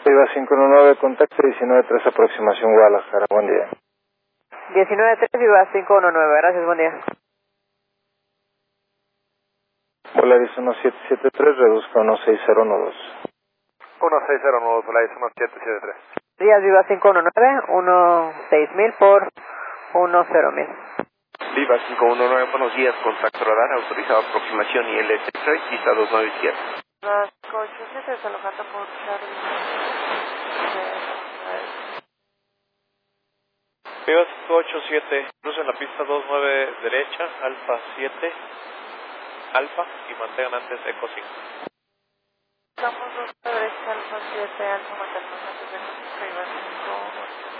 Iba 519, contacto 193, aproximación Guadalajara, buen día. 193, Viva 519, gracias, buen día. Volaris 1773, reduzca 16012. 1609, Volaris 1773. Días, Viva 519, 16.000 por 10.000. Viva 519, buenos días, contacto radar, autorizado aproximación ILS Detroit, pista 29 izquierda. Las 87 desalojando por Charlie. Viva 587, crucen la pista 29 derecha, Alfa 7, Alfa, y mantengan antes Eco 5. Estamos 2 derecha, Alfa 7, Alfa, mantenemos antes de Viva 5.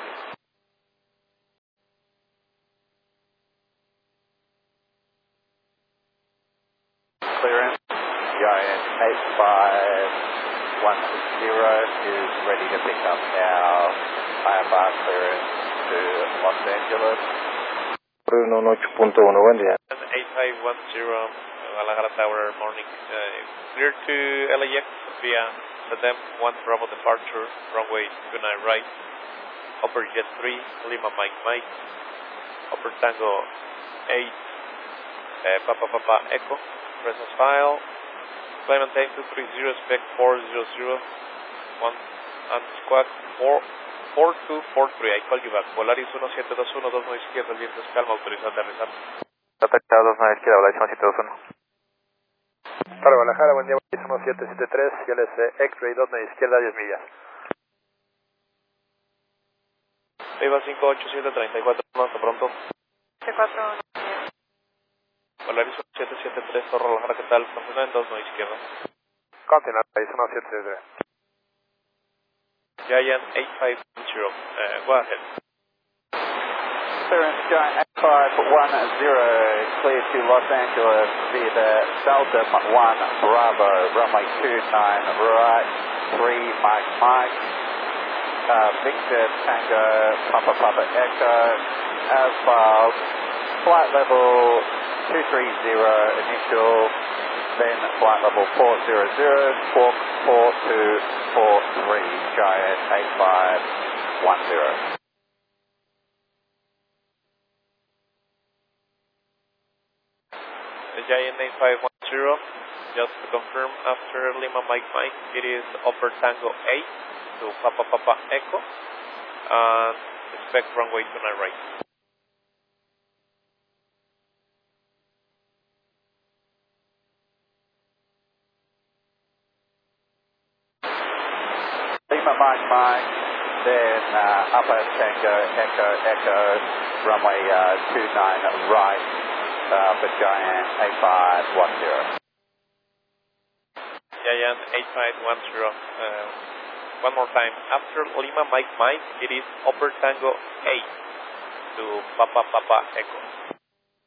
Clearance, Giant 8510 is ready to pick up our IFR clearance to Los Angeles. 118.1, buen día. 8510, Guadalajara Tower, morning. Clear to LAX via SEDEM 1 Bravo departure, runway 29 right, upper jet 3, Lima Mike Mike, upper Tango 8, Papa Papa Echo, presence file, climb and time 230, spec 400, 1 and squawk 4243, I call you back. Volaris 1721, 29 izquierda, el viento es calma, autorizado a aterrizar. Detectado 29 izquierda, Volaris 1721. Para Guadalajara, buen día, Volaris 1773, ILS X-Ray 29 izquierda, 10 millas. Viva 58734, hasta pronto. 74. Volaris 1773, Torre Guadalajara, ¿qué tal? Continúa en 29 izquierda. Continúa, Volaris 1773. Giant 8510, go ahead. Clearance, Giant 8510, clear to Los Angeles via the Delta 1 Bravo, runway 29 right, 3 Mike Mike, Victor Tango, Papa Papa Echo, as filed, flight level 230 initial, then flight level 400, squawk 4243, Giant 8510. Giant 8510, just to confirm, after Lima Mike Mike, it is upper Tango 8 to Papa Papa Echo, and expect runway 29 right. Lima Mike Mike, then upper Tango Echo Echo, runway 29 right for Giant 8510. Giant 8510, one more time, after Lima Mike Mike, it is upper Tango 8 to Papa Papa Echo.